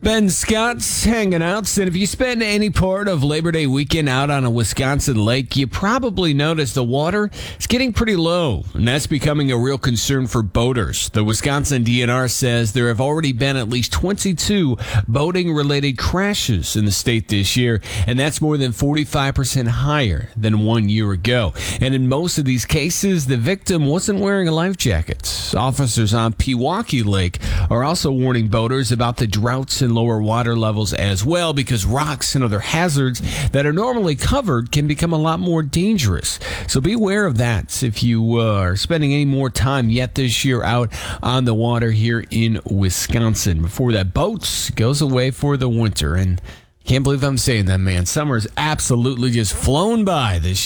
Ben Scott's hanging out, and if you spend any part of Labor Day weekend out on a Wisconsin lake, you probably notice the water is getting pretty low, and that's becoming a real concern for boaters. The Wisconsin DNR says there have already been at least 22 boating-related crashes in the state this year, and that's more than 45% higher than 1 year ago. And in most of these cases, the victim wasn't wearing a life jacket. Officers on Pewaukee Lake are also warning boaters about the droughts and lower water levels as well, because rocks and other hazards that are normally covered can become a lot more dangerous. So be aware of that if you are spending any more time yet this year out on the water here in Wisconsin before that boat goes away for the winter. And can't believe I'm saying that, man. Summer's absolutely just flown by this